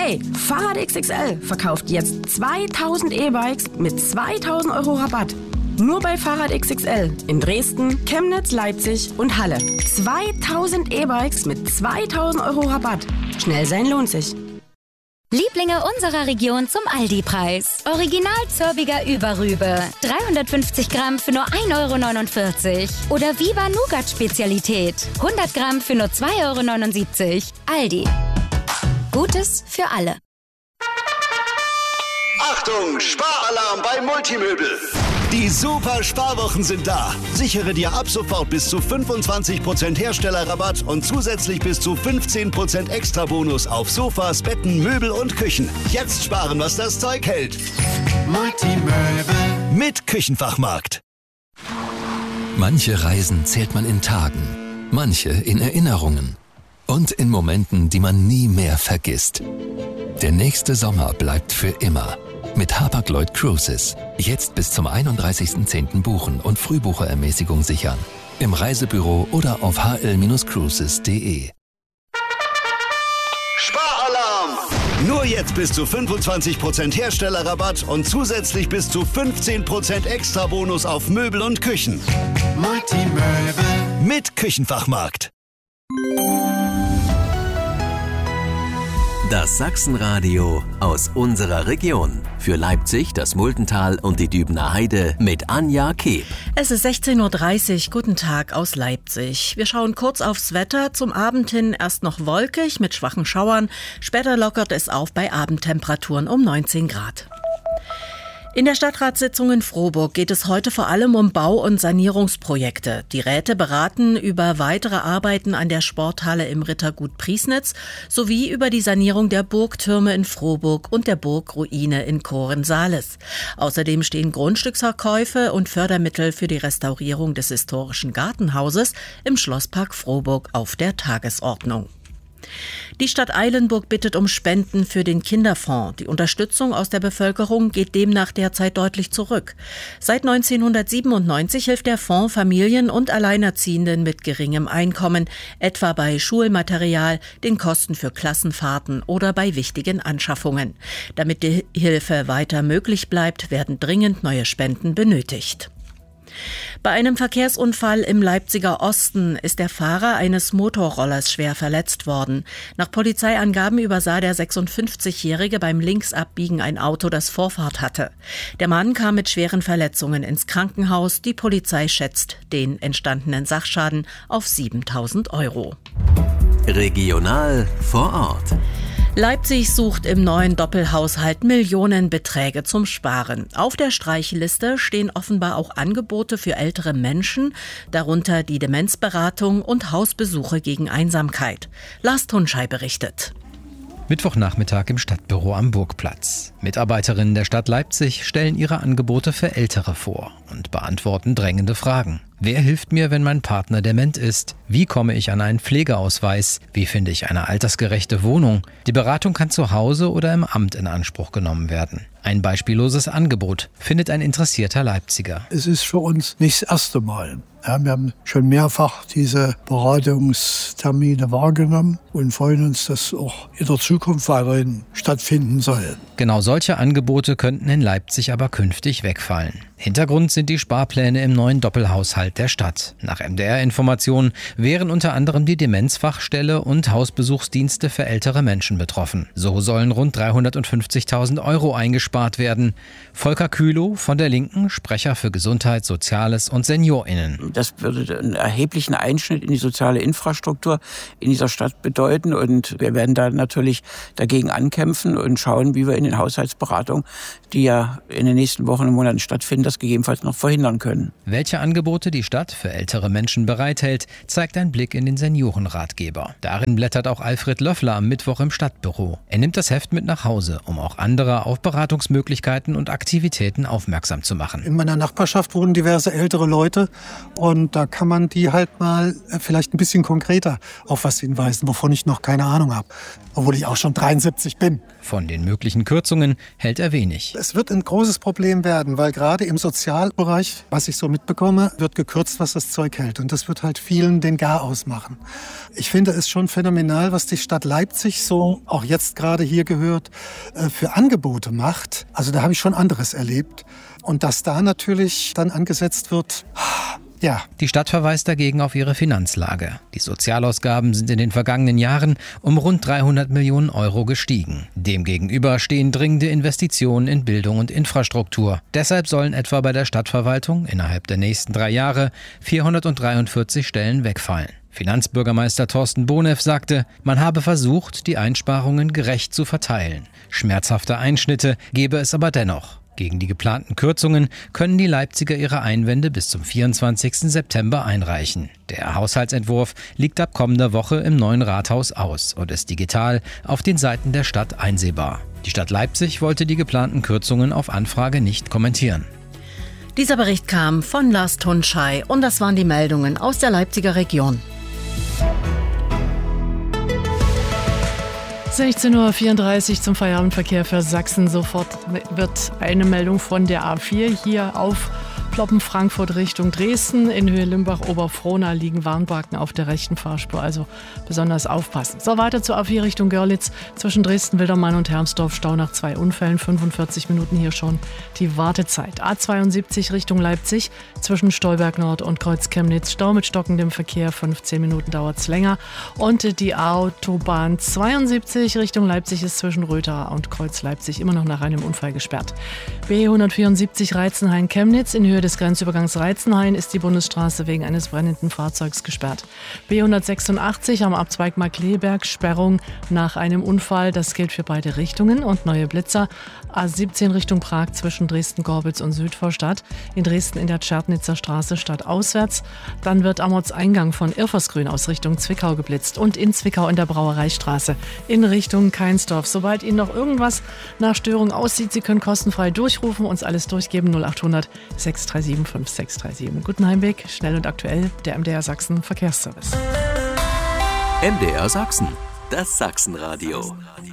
Hey, Fahrrad XXL verkauft jetzt 2000 E-Bikes mit 2000 € Rabatt. Nur bei Fahrrad XXL in Dresden, Chemnitz, Leipzig und Halle. 2000 E-Bikes mit 2000 € Rabatt. Schnell sein lohnt sich. Lieblinge unserer Region zum Aldi-Preis. Original Zörbiger Überrübe. 350 Gramm für nur 1,49 €. Oder Viva Nougat Spezialität. 100 Gramm für nur 2,79 €. Aldi. Gutes für alle. Achtung, Sparalarm bei Multimöbel. Die super Sparwochen sind da. Sichere dir ab sofort bis zu 25% Herstellerrabatt und zusätzlich bis zu 15% Extrabonus auf Sofas, Betten, Möbel und Küchen. Jetzt sparen, was das Zeug hält. Multimöbel mit Küchenfachmarkt. Manche Reisen zählt man in Tagen, manche in Erinnerungen und in Momenten, die man nie mehr vergisst. Der nächste Sommer bleibt für immer. Mit Hapag-Lloyd Cruises. Jetzt bis zum 31.10. buchen und Frühbucherermäßigung sichern. Im Reisebüro oder auf hl-cruises.de. Sparalarm! Nur jetzt bis zu 25% Herstellerrabatt und zusätzlich bis zu 15% Extrabonus auf Möbel und Küchen. Multimöbel mit Küchenfachmarkt. Das Sachsenradio aus unserer Region. Für Leipzig, das Muldental und die Dübener Heide mit Anja Keb. Es ist 16:30 Uhr. Guten Tag aus Leipzig. Wir schauen kurz aufs Wetter. Zum Abend hin erst noch wolkig mit schwachen Schauern. Später lockert es auf bei Abendtemperaturen um 19 Grad. In der Stadtratssitzung in Frohburg geht es heute vor allem um Bau- und Sanierungsprojekte. Die Räte beraten über weitere Arbeiten an der Sporthalle im Rittergut Priesnitz sowie über die Sanierung der Burgtürme in Frohburg und der Burgruine in Kohren-Sahles. Außerdem stehen Grundstücksverkäufe und Fördermittel für die Restaurierung des historischen Gartenhauses im Schlosspark Frohburg auf der Tagesordnung. Die Stadt Eilenburg bittet um Spenden für den Kinderfonds. Die Unterstützung aus der Bevölkerung geht demnach derzeit deutlich zurück. Seit 1997 hilft der Fonds Familien und Alleinerziehenden mit geringem Einkommen, etwa bei Schulmaterial, den Kosten für Klassenfahrten oder bei wichtigen Anschaffungen. Damit die Hilfe weiter möglich bleibt, werden dringend neue Spenden benötigt. Bei einem Verkehrsunfall im Leipziger Osten ist der Fahrer eines Motorrollers schwer verletzt worden. Nach Polizeiangaben übersah der 56-Jährige beim Linksabbiegen ein Auto, das Vorfahrt hatte. Der Mann kam mit schweren Verletzungen ins Krankenhaus. Die Polizei schätzt den entstandenen Sachschaden auf 7.000 €. Regional vor Ort. Leipzig sucht im neuen Doppelhaushalt Millionenbeträge zum Sparen. Auf der Streichliste stehen offenbar auch Angebote für ältere Menschen, darunter die Demenzberatung und Hausbesuche gegen Einsamkeit. Lars Tunschei berichtet. Mittwochnachmittag im Stadtbüro am Burgplatz. Mitarbeiterinnen der Stadt Leipzig stellen ihre Angebote für Ältere vor und beantworten drängende Fragen. Wer hilft mir, wenn mein Partner dement ist? Wie komme ich an einen Pflegeausweis? Wie finde ich eine altersgerechte Wohnung? Die Beratung kann zu Hause oder im Amt in Anspruch genommen werden. Ein beispielloses Angebot, findet ein interessierter Leipziger. Es ist für uns nicht das erste Mal. Ja, wir haben schon mehrfach diese Beratungstermine wahrgenommen und freuen uns, dass auch in der Zukunft weiterhin stattfinden soll. Genau solche Angebote könnten in Leipzig aber künftig wegfallen. Hintergrund sind die Sparpläne im neuen Doppelhaushalt der Stadt. Nach MDR-Informationen wären unter anderem die Demenzfachstelle und Hausbesuchsdienste für ältere Menschen betroffen. So sollen rund 350.000 € eingespart werden. Volker Kühlow von der Linken, Sprecher für Gesundheit, Soziales und SeniorInnen. Das würde einen erheblichen Einschnitt in die soziale Infrastruktur in dieser Stadt bedeuten. Und wir werden da natürlich dagegen ankämpfen und schauen, wie wir in den Haushaltsberatungen, die ja in den nächsten Wochen und Monaten stattfinden, das gegebenenfalls noch verhindern können. Welche Angebote die Stadt für ältere Menschen bereithält, zeigt ein Blick in den Seniorenratgeber. Darin blättert auch Alfred Löffler am Mittwoch im Stadtbüro. Er nimmt das Heft mit nach Hause, um auch andere auf Beratungsmöglichkeiten und Aktivitäten aufmerksam zu machen. In meiner Nachbarschaft wohnen diverse ältere Leute und da kann man die halt mal vielleicht ein bisschen konkreter auf was hinweisen, wovon ich noch keine Ahnung habe. obwohl ich auch schon 73 bin. Von den möglichen Kürzungen hält er wenig. Es wird ein großes Problem werden, weil gerade im Sozialbereich, was ich so mitbekomme, wird gekürzt, was das Zeug hält. Und das wird halt vielen den Garaus machen. Ich finde es schon phänomenal, was die Stadt Leipzig so, auch jetzt gerade hier gehört, für Angebote macht. Also da habe ich schon anderes erlebt. Und dass da natürlich dann angesetzt wird, ja. Die Stadt verweist dagegen auf ihre Finanzlage. Die Sozialausgaben sind in den vergangenen Jahren um rund 300 Millionen Euro gestiegen. Demgegenüber stehen dringende Investitionen in Bildung und Infrastruktur. Deshalb sollen etwa bei der Stadtverwaltung innerhalb der nächsten 3 Jahre 443 Stellen wegfallen. Finanzbürgermeister Thorsten Bonev sagte, man habe versucht, die Einsparungen gerecht zu verteilen. Schmerzhafte Einschnitte gebe es aber dennoch. Gegen die geplanten Kürzungen können die Leipziger ihre Einwände bis zum 24. September einreichen. Der Haushaltsentwurf liegt ab kommender Woche im neuen Rathaus aus und ist digital auf den Seiten der Stadt einsehbar. Die Stadt Leipzig wollte die geplanten Kürzungen auf Anfrage nicht kommentieren. Dieser Bericht kam von Lars Tunschei und das waren die Meldungen aus der Leipziger Region. 16:34 Uhr zum Feierabendverkehr für Sachsen. Sofort wird eine Meldung von der A4 hier aufploppen. Frankfurt Richtung Dresden. In Höhe Limbach-Oberfrohna liegen Warnbalken auf der rechten Fahrspur. Also besonders aufpassen. So, weiter zur A4 Richtung Görlitz. Zwischen Dresden-Wildermann und Hermsdorf Stau nach 2 Unfällen. 45 Minuten hier schon die Wartezeit. A72 Richtung Leipzig. Zwischen Stolberg Nord und Kreuz Chemnitz. Stau mit stockendem Verkehr. 15 Minuten dauert es länger. Und die Autobahn 72 Richtung Leipzig ist zwischen Röther und Kreuz Leipzig immer noch nach einem Unfall gesperrt. B174 Reizenhain-Chemnitz. In Höhe des Grenzübergangs Reizenhain ist die Bundesstraße wegen eines brennenden Fahrzeugs gesperrt. B186 am Abzweig Markleberg, Sperrung nach einem Unfall. Das gilt für beide Richtungen und neue Blitzer. A17 Richtung Prag zwischen Dresden-Gorbitz und Südvorstadt. In Dresden in der Tschernitzer Straße stadtauswärts. Dann wird am Ortseingang von Irfersgrün aus Richtung Zwickau geblitzt und in Zwickau in der Brauereistraße in Richtung Keinsdorf. Sobald Ihnen noch irgendwas nach Störung aussieht, Sie können kostenfrei durchrufen, uns alles durchgeben, 0800 637 5637. Guten Heimweg, schnell und aktuell, der MDR Sachsen Verkehrsservice. MDR Sachsen, das Sachsenradio.